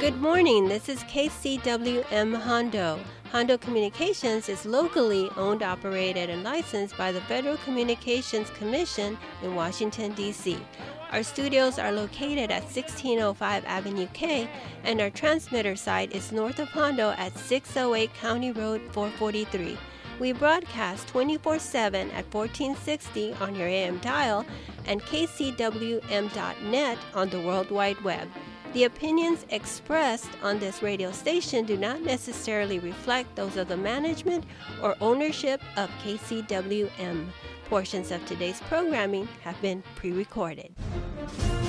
Good morning. This is KCWM Hondo. Hondo Communications is locally owned, operated, and licensed by the Federal Communications Commission in Washington, D.C. Our studios are located at 1605 Avenue K, and our transmitter site is north of Hondo at 608 County Road 443. We broadcast 24/7 at 1460 on your AM dial and kcwm.net on the World Wide Web. The opinions expressed on this radio station do not necessarily reflect those of the management or ownership of KCWM. Portions of today's programming have been pre-recorded.